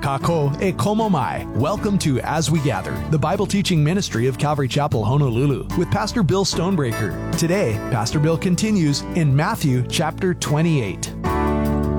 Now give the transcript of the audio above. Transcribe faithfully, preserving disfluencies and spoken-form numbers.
Kako e komo mai. Welcome to As We Gather, the Bible teaching ministry of Calvary Chapel, Honolulu, with Pastor Bill Stonebreaker. Today, Pastor Bill continues in Matthew chapter twenty-eight.